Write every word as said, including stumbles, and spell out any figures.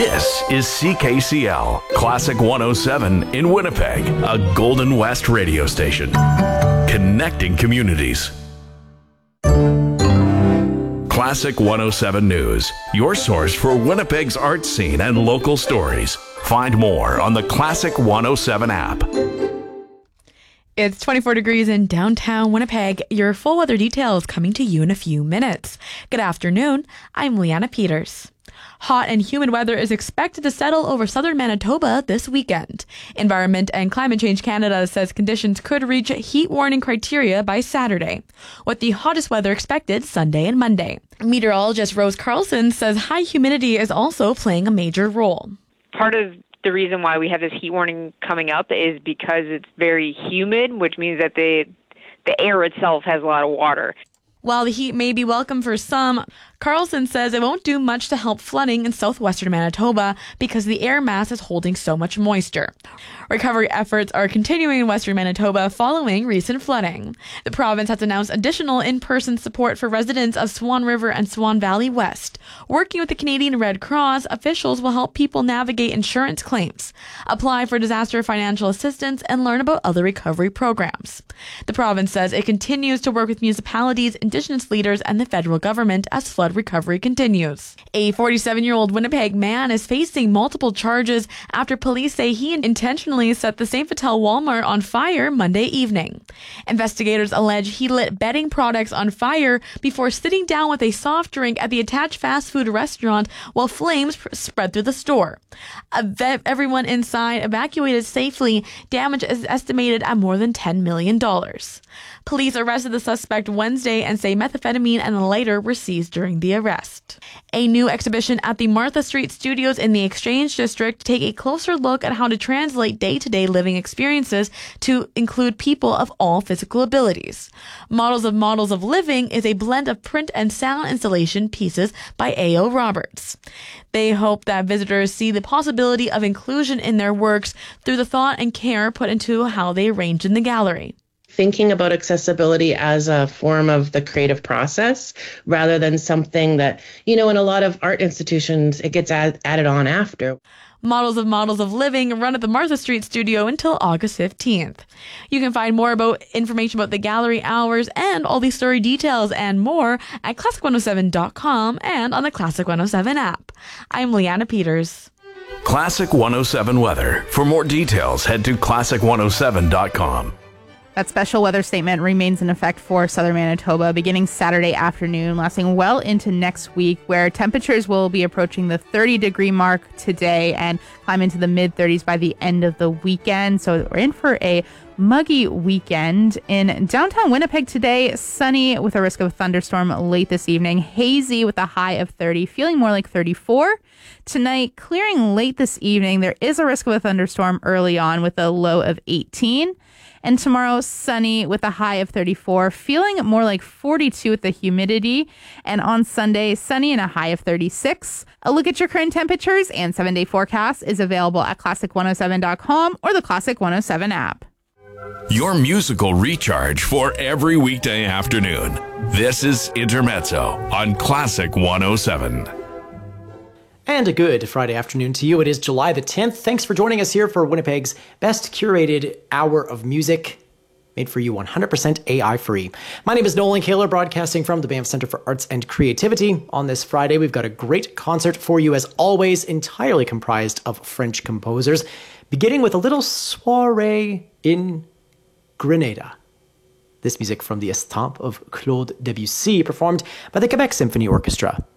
This is C K C L, Classic one oh seven in Winnipeg, a Golden West radio station. Connecting communities. Classic one oh seven News, your source for Winnipeg's art scene and local stories. Find more on the Classic one oh seven app. It's twenty-four degrees in downtown Winnipeg. Your full weather details coming to you in a few minutes. Good afternoon. I'm Leanna Peters. Hot and humid weather is expected to settle over southern Manitoba this weekend. Environment and Climate Change Canada says conditions could reach heat warning criteria by Saturday, with the hottest weather expected Sunday and Monday. Meteorologist Rose Carlson says high humidity is also playing a major role. Part of the reason why we have this heat warning coming up is because it's very humid, which means that the the air itself has a lot of water. While the heat may be welcome for some, Carlson says it won't do much to help flooding in southwestern Manitoba because the air mass is holding so much moisture. Recovery efforts are continuing in western Manitoba following recent flooding. The province has announced additional in-person support for residents of Swan River and Swan Valley West. Working with the Canadian Red Cross, officials will help people navigate insurance claims, apply for disaster financial assistance, and learn about other recovery programs. The province says it continues to work with municipalities, Indigenous leaders, and the federal government as flood recovery continues. A forty-seven-year-old Winnipeg man is facing multiple charges after police say he intentionally set the Saint Vital Walmart on fire Monday evening. Investigators allege he lit bedding products on fire before sitting down with a soft drink at the attached fast food restaurant while flames spread through the store. Everyone inside evacuated safely. Damage is estimated at more than ten million dollars. Police arrested the suspect Wednesday and say methamphetamine and a lighter were seized during the arrest. A new exhibition at the Martha Street Studios in the Exchange District take a closer look at how to translate day-to-day living experiences to include people of all physical abilities. Models of Models of Living is a blend of print and sound installation pieces by A O Roberts. They hope that visitors see the possibility of inclusion in their works through the thought and care put into how they arrange in the gallery. Thinking about accessibility as a form of the creative process rather than something that, you know, in a lot of art institutions, it gets add, added on after. Models of Models of Living run at the Martha Street Studio until August fifteenth. You can find more about information about the gallery hours and all these story details and more at classic one oh seven dot com and on the Classic one oh seven app. I'm Leanna Peters. Classic one oh seven weather. For more details, head to classic one oh seven dot com. That special weather statement remains in effect for southern Manitoba beginning Saturday afternoon, lasting well into next week, where temperatures will be approaching the thirty degree mark today and climb into the mid thirties by the end of the weekend. So we're in for a muggy weekend. In downtown Winnipeg today, sunny with a risk of a thunderstorm late this evening, hazy with a high of thirty, feeling more like thirty-four. Tonight, clearing late this evening, there is a risk of a thunderstorm early on with a low of eighteen. And tomorrow, sunny with a high of thirty-four, feeling more like forty-two with the humidity. And on Sunday, sunny and a high of thirty-six. A look at your current temperatures and seven-day forecast is available at classic one oh seven dot com or the Classic one oh seven app. Your musical recharge for every weekday afternoon. This is Intermezzo on Classic one oh seven. And a good Friday afternoon to you. It is July the tenth. Thanks for joining us here for Winnipeg's best curated hour of music, made for you one hundred percent A I free. My name is Nolan Kaler, broadcasting from the Banff Centre for Arts and Creativity. On this Friday, we've got a great concert for you, as always, entirely comprised of French composers, beginning with a little soiree in Grenada. This music from the Estampes of Claude Debussy, performed by the Quebec Symphony Orchestra.